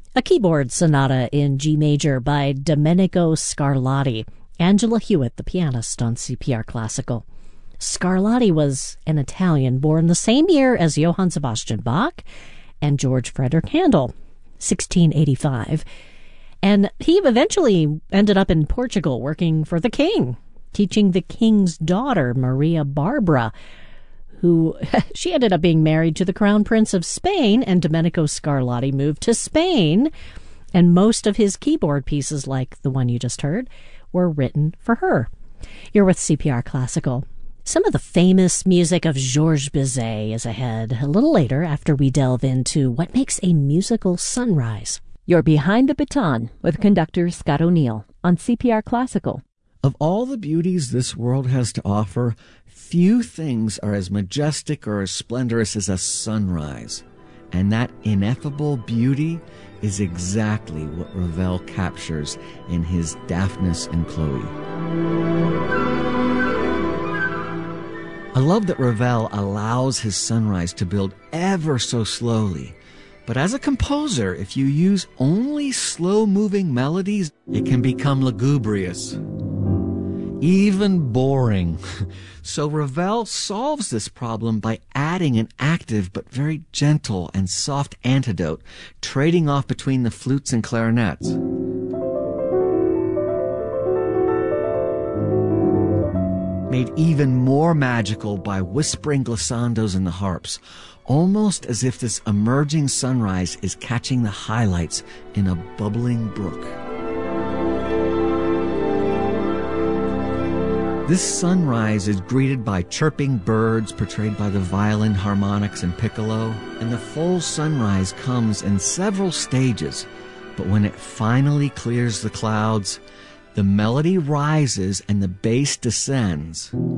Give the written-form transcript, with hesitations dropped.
A keyboard sonata in G major by Domenico Scarlatti. Angela Hewitt, the pianist on CPR Classical. Scarlatti was an Italian born the same year as Johann Sebastian Bach and George Frederick Handel, 1685. And he eventually ended up in Portugal working for the king, teaching the king's daughter, Maria Barbara, who she ended up being married to the Crown Prince of Spain, and Domenico Scarlatti moved to Spain, and most of his keyboard pieces, like the one you just heard, were written for her. You're with CPR Classical. Some of the famous music of Georges Bizet is ahead a little later after we delve into what makes a musical sunrise. You're Behind the Baton with conductor Scott O'Neill on CPR Classical. Of all the beauties this world has to offer, few things are as majestic or as splendorous as a sunrise. And that ineffable beauty is exactly what Ravel captures in his Daphnis and Chloe. I love that Ravel allows his sunrise to build ever so slowly. But as a composer, if you use only slow-moving melodies, it can become lugubrious, even boring. So Ravel solves this problem by adding an active but very gentle and soft antidote, trading off between the flutes and clarinets. Made even more magical by whispering glissandos in the harps, almost as if this emerging sunrise is catching the highlights in a bubbling brook. This sunrise is greeted by chirping birds portrayed by the violin, harmonics, and piccolo, and the full sunrise comes in several stages, but when it finally clears the clouds, the melody rises and the bass descends.